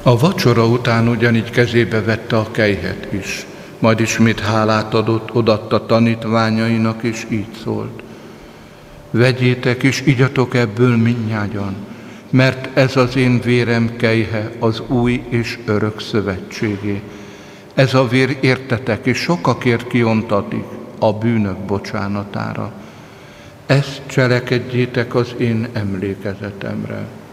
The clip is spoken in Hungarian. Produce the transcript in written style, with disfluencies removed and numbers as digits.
A vacsora után ugyanígy kezébe vette a kelyhet is, majd ismét hálát adott, odaadta tanítványainak, és így szólt: vegyétek és igyatok ebből mindnyájan, mert ez az én vérem kelyhe, az új és örök szövetségé. Ez a vér értetek és sokakért kiontatik a bűnök bocsánatára. Ezt cselekedjétek az én emlékezetemre.